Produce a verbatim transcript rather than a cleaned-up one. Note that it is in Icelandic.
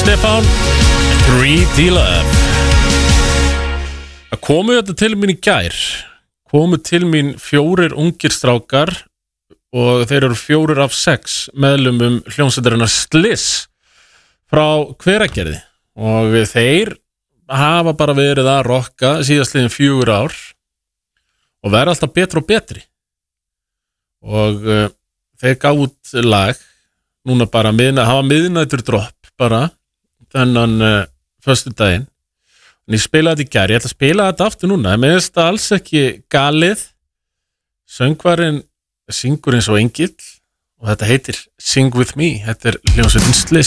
Stefán, þrjú D Love. Það komu þetta til mín í gær. Komu til mín fjórir ungir strákar og þeir eru fjórir af sex meðlumum hljómsveitarinnar Sliss frá Hveragerði og þeir hafa bara verið að rokka síðastliðin fjögur ár og verða alltaf betri og betri og uh, þeir gaf út lag núna bara miðna, hafa miðnætur dropp bara þennan uh, föstudaginn. En ég spilaði þetta í gær, ég ætla að spila þetta aftur núna, en mér finnst það alls ekki galið. Söngvarinn syngur eins og engill og þetta heitir Sing With Me, þetta er hljómsveitin Sliss.